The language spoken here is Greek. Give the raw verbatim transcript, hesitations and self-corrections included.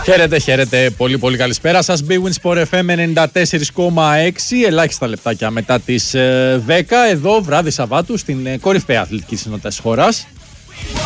Χαίρετε, χαίρετε. Πολύ, πολύ καλησπέρα σας. Big Win Sport εφ εμ ενενήντα τέσσερα κόμμα έξι. Ελάχιστα λεπτάκια μετά τις δέκα. Εδώ βράδυ Σαββάτου στην κορυφαία αθλητική συνότητα της χώρας.